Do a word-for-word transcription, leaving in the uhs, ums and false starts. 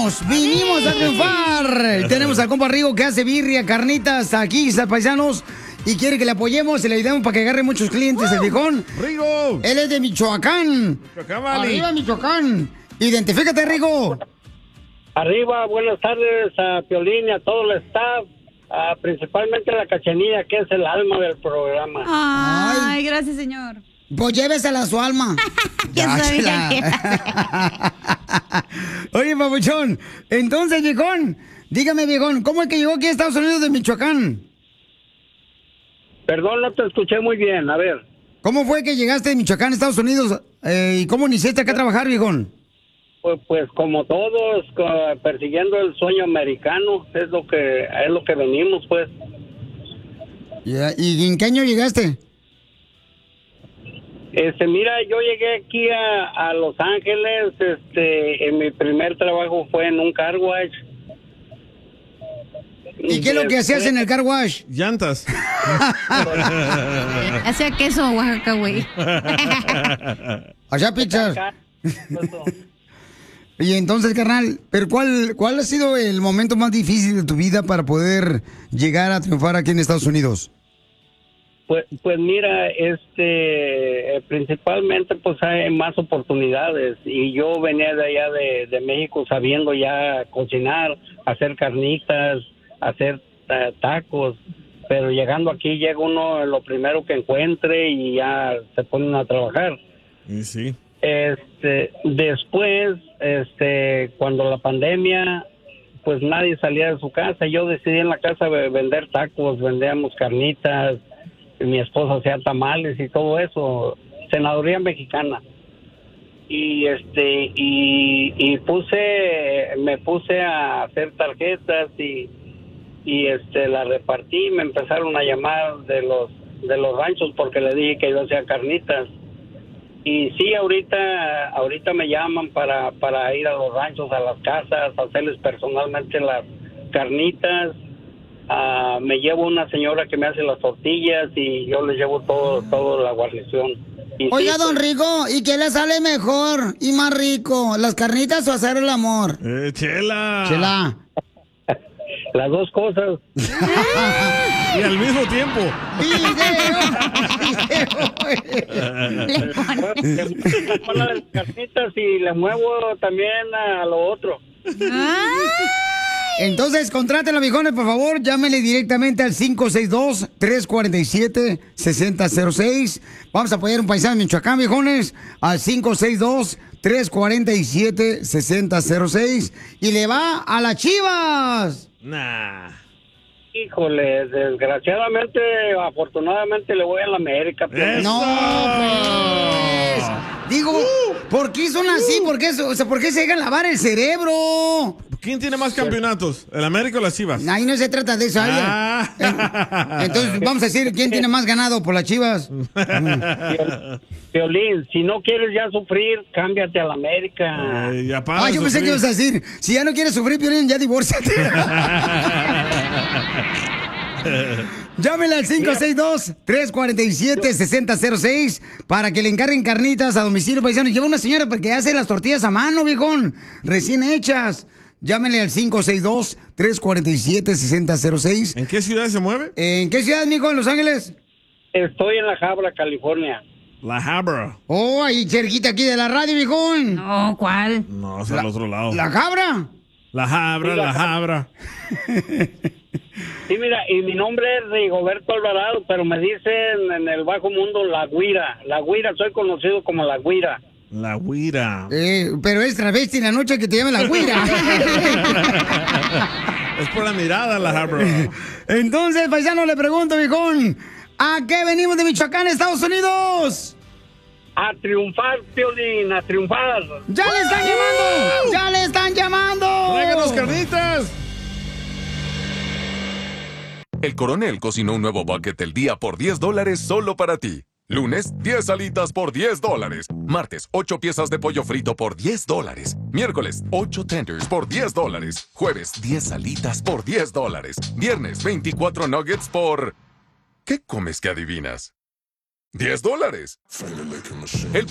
vinimos, vinimos a triunfar. Tenemos al compa Rigo que hace birria, carnitas, aquí, paisanos. Y quiere que le apoyemos y le ayudemos para que agarre muchos clientes, el viejón. ¡Rigo! Él es de Michoacán. Michoacán, vale. Arriba, Michoacán. Identifícate, Rigo. Arriba, buenas tardes a Piolín y a todo el staff, a principalmente a la Cachanilla, que es el alma del programa. Ay, Ay. gracias, señor. Pues llévesela a su alma. Ya sabía que Oye, papuchón, entonces, viejón, dígame, viejón, ¿cómo es que llegó aquí a Estados Unidos de Michoacán? Perdón, no te escuché muy bien, a ver. ¿Cómo fue que llegaste de Michoacán a Estados Unidos? Eh, ¿Y cómo iniciaste acá a trabajar, viejón? Pues, pues como todos, co- persiguiendo el sueño americano, es lo que es lo que venimos, pues. Yeah. ¿Y en qué año llegaste? Este, mira, yo llegué aquí a, a Los Ángeles, este, en mi primer trabajo fue en un car wash. ¿Y qué es lo que hacías en el car wash? Llantas. Hacía queso Oaxaca, güey. Hacía pizzas. Y entonces, carnal, ¿pero cuál, cuál ha sido el momento más difícil de tu vida para poder llegar a triunfar aquí en Estados Unidos? Pues, pues mira, este, eh, principalmente pues hay más oportunidades y yo venía de allá de, de México sabiendo ya cocinar, hacer carnitas, hacer uh, tacos, pero llegando aquí llega uno lo primero que encuentre y ya se ponen a trabajar. Y sí. Este, después, este, cuando la pandemia, pues nadie salía de su casa, yo decidí en la casa vender tacos, vendíamos carnitas, mi esposa hacía tamales y todo eso, senaduría mexicana. Y este, y, y puse, me puse a hacer tarjetas y y este la repartí, me empezaron a llamar de los de los ranchos porque le dije que yo hacía carnitas. Y sí, ahorita ahorita me llaman para para ir a los ranchos, a las casas, hacerles personalmente las carnitas. Uh, me llevo una señora que me hace las tortillas y yo les llevo todo todo la guarnición. Y Oiga, sí, don pues, Rico, ¿y qué le sale mejor y más rico? ¿Las carnitas o hacer el amor? Eh, chela. Chela. las dos cosas. Y al mismo tiempo. Le pongo las carnitas y le muevo también a lo otro. Entonces, contrátelo, viejones, por favor. Llámenle directamente al cinco seis dos, tres cuatro siete, seis cero cero seis. Vamos a apoyar a un paisano de Michoacán, viejones, al cinco seis dos, tres cuatro siete, seis cero cero seis. Y le va a las Chivas. Nah. Híjole, desgraciadamente, afortunadamente le voy a la América. Pero... No, pues. Digo, ¿por qué son así? ¿Por qué, o sea, ¿por qué se dejan lavar el cerebro? ¿Quién tiene más campeonatos? ¿El América o las Chivas? Ahí no se trata de eso. Ah. Entonces, vamos a decir quién tiene más ganado por las Chivas. Piolín, si no quieres ya sufrir, cámbiate a la América. Ay, ya para Ah, yo pensé que ibas a decir, si ya no quieres sufrir, Piolín, ya divórciate. Llámele al cinco seis dos, tres cuatro siete, seis cero cero seis para que le encarguen carnitas a domicilio paisano. Lleva una señora porque hace las tortillas a mano, viejón, recién hechas. Llámele al cinco seis dos, tres cuatro siete, seis cero cero seis. ¿En qué ciudad se mueve? ¿En qué ciudad, mijo? ¿En Los Ángeles? Estoy en La Habra, California. La Habra. Oh, ahí cerquita aquí de la radio, viejón. No, ¿cuál? No, es al otro lado. ¿La Habra? La Habra, Sí, la la Habra. Sí, mira, y mi nombre es Rigoberto Alvarado, pero me dicen en el bajo mundo La Guira. La Guira, soy conocido como La Guira. La Guira. Eh, pero es travesti en la noche que te llama la Guira. Es por la mirada, la Habra. Entonces, paisano, le pregunto, viejón, ¿a qué venimos de Michoacán, Estados Unidos? A triunfar, Piolín, a triunfar. ¡Ya le están llamando! ¡Ya le están llamando! ¡Tráiganos carnitas! El Coronel cocinó un nuevo bucket del día por diez dólares solo para ti. Lunes, diez alitas por diez dólares. Martes, ocho piezas de pollo frito por diez dólares. Miércoles, ocho tenders por diez dólares. Jueves, diez alitas por diez dólares. Viernes, veinticuatro nuggets por... ¿Qué comes que adivinas? diez dólares. El